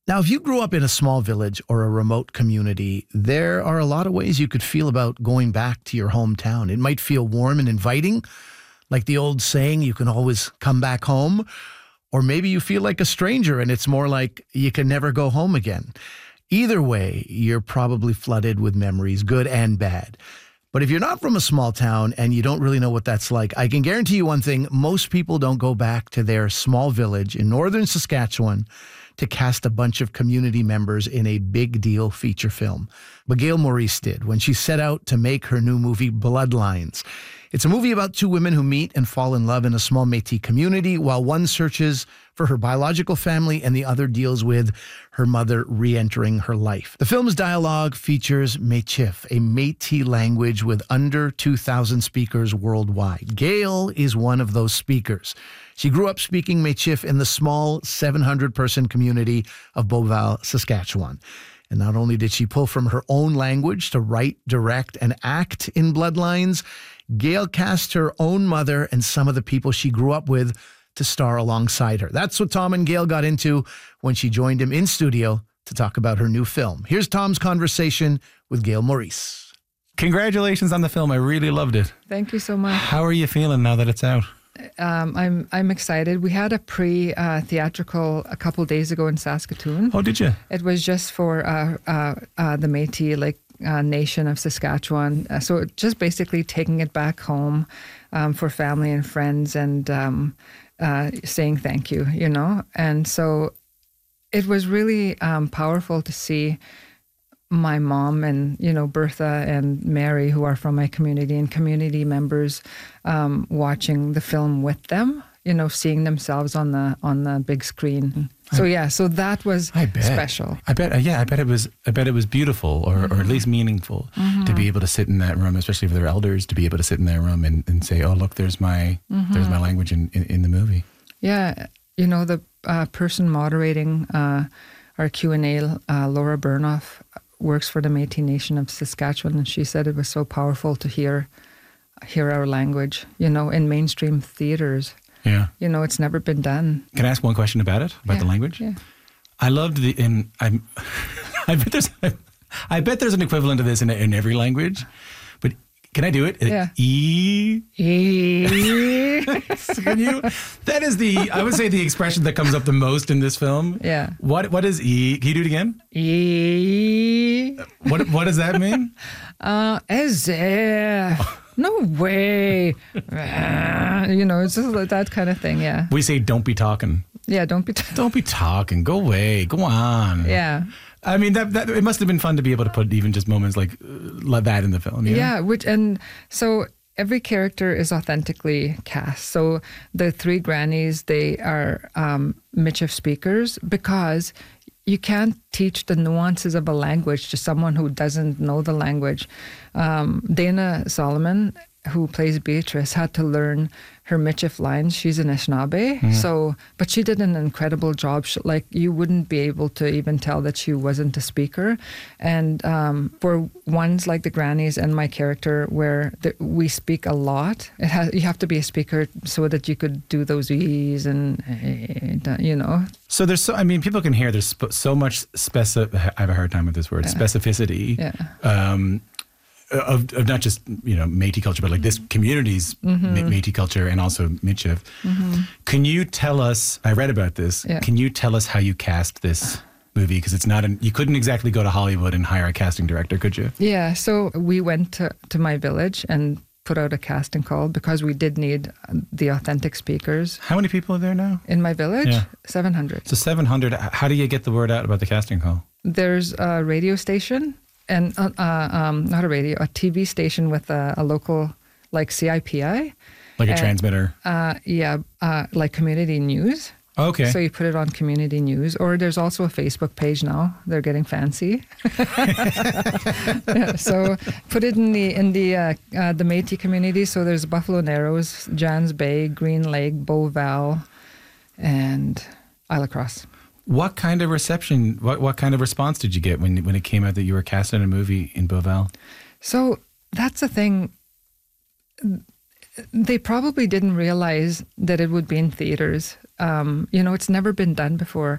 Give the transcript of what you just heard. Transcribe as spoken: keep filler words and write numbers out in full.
Now, if you grew up in a small village or a remote community, there are a lot of ways you could feel about going back to your hometown. It might feel warm and inviting, like the old saying, you can always come back home. Or maybe you feel like a stranger and it's more like you can never go home again. Either way, you're probably flooded with memories, good and bad. But if you're not from a small town and you don't really know what that's like, I can guarantee you one thing, most people don't go back to their small village in northern Saskatchewan to cast a bunch of community members in a big deal feature film. But Gail Maurice did when she set out to make her new movie, Bloodlines. It's a movie about two women who meet and fall in love in a small Métis community while one searches for her biological family and the other deals with her mother re-entering her life. The film's dialogue features Michif, a Métis language with under two thousand speakers worldwide. Gail is one of those speakers. She grew up speaking Michif in the small seven hundred person community of Beauval, Saskatchewan. And not only did she pull from her own language to write, direct, and act in Bloodlines, Gail cast her own mother and some of the people she grew up with to star alongside her. That's what Tom and Gail got into when she joined him in studio to talk about her new film. Here's Tom's conversation with Gail Maurice. Congratulations on the film. I really loved it. Thank you so much. How are you feeling now that it's out? Um, I'm I'm excited. We had a pre-theatrical uh, a couple days ago in Saskatoon. Oh, did you? It was just for uh, uh, uh, the Métis, like, Uh, nation of Saskatchewan. Uh, so just basically taking it back home um, for family and friends and um, uh, saying thank you, you know. And so it was really um, powerful to see my mom and, you know, Bertha and Mary, who are from my community, and community members um, watching the film with them, you know, seeing themselves on the on the big screen. So yeah, so that was I bet. special. I bet. Uh, yeah, I bet it was. I bet it was beautiful, or, mm-hmm. or at least meaningful, mm-hmm. to be able to sit in that room, especially for their elders, to be able to sit in that room and, and say, "Oh, look, there's my mm-hmm. there's my language in, in, in the movie." Yeah, you know, the uh, person moderating uh, our Q and A, uh, Laura Burnoff, works for the Métis Nation of Saskatchewan, and she said it was so powerful to hear hear our language, you know, in mainstream theaters. Yeah. You know, it's never been done. Can I ask one question about it, about yeah, the language? Yeah. I loved the, in, I'm, I bet there's, I bet there's an equivalent of this in, in every language, but can I do it? Yeah. E. E. Can you? That is the, I would say the expression that comes up the most in this film. Yeah. What, what is E? Can you do it again? E. What, what does that mean? Uh, as if. No way. You know, it's just like that kind of thing, yeah. We say, don't be talking. Yeah, don't be talking. Don't be talking. Go away. Go on. Yeah. I mean, that, that it must have been fun to be able to put even just moments like, like that in the film. You know? Yeah, which, and so every character is authentically cast. So the three grannies, they are um, Michif speakers because you can't teach the nuances of a language to someone who doesn't know the language. Um, Dana Solomon, who plays Beatrice, had to learn her Michif lines. She's an Anishinaabe, mm-hmm. so but she did an incredible job. She, like you wouldn't be able to even tell that she wasn't a speaker. And um, for ones like the grannies and my character, where the, we speak a lot, it has you have to be a speaker so that you could do those e's and, and you know. So there's so I mean people can hear there's sp- so much specific. I have a hard time with this word yeah. specificity. Yeah. Um, Of, of not just, you know, Métis culture, but like this community's mm-hmm. Métis culture and also Michif. Mm-hmm. Can you tell us, I read about this, yeah. can you tell us how you cast this movie? Because it's not, an, you couldn't exactly go to Hollywood and hire a casting director, could you? Yeah, so we went to, to my village and put out a casting call because we did need the authentic speakers. How many people are there now? In my village? Yeah. seven hundred. So seven hundred, how do you get the word out about the casting call? There's a radio station. And uh, uh, um, not a radio, a T V station with a, a local, like C I P I. Like a and, transmitter? Uh, yeah, uh, like community news. Okay. So you put it on community news. Or there's also a Facebook page now. They're getting fancy. yeah, so put it in the in the uh, uh, the Métis community. So there's Buffalo Narrows, Jans Bay, Green Lake, Beauval, and Isle of Cross. What kind of reception, what, what kind of response did you get when when it came out that you were cast in a movie in Beauval? So that's the thing. They probably didn't realize that it would be in theaters. Um, you know, it's never been done before.